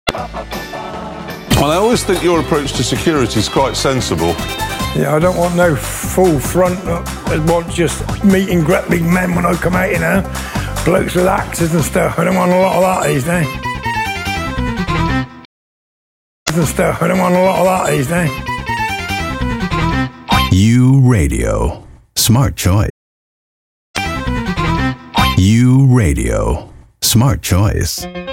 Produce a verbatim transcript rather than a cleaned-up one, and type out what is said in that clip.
And I always think your approach to security is quite sensible. Yeah, I don't want no full front. I want just meet and greet big men when I come out, you know. Blokes with axes and stuff. I don't want a lot of that these days. And stuff. I don't want a lot of that these days. U Radio. Smart choice. U Radio. Smart choice.